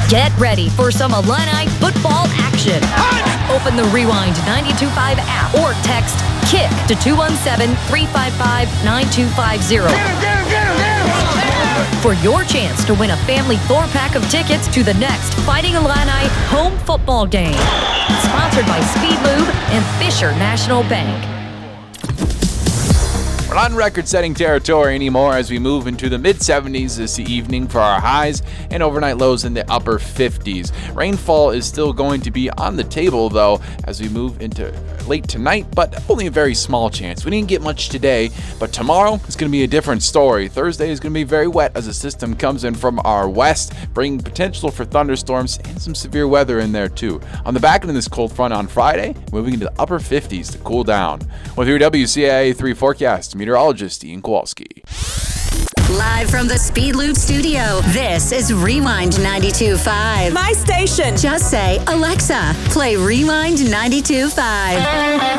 Get ready for some Illini football action. Open the Rewind 92.5 app or text KICK to 217-355-9250 for your chance to win a family 4-pack of tickets to the next Fighting Illini home football game. Sponsored by Speed Lube and Fisher National Bank. We're not in record-setting territory anymore as we move into the mid-70s this evening for our highs and overnight lows in the upper 50s. Rainfall is still going to be on the table, though, as we move into late tonight, but only a very small chance. We didn't get much today, but tomorrow is going to be a different story. Thursday is going to be very wet as a system comes in from our west, bringing potential for thunderstorms and some severe weather in there, too. On the back end of this cold front on Friday, moving into the upper 50s to cool down. With your WCIA 3 forecast, meteorologist Ian Kowalski. Live from the Speed Loop studio, this is Rewind 92.5. My station. Just say, Alexa, play Rewind 92.5.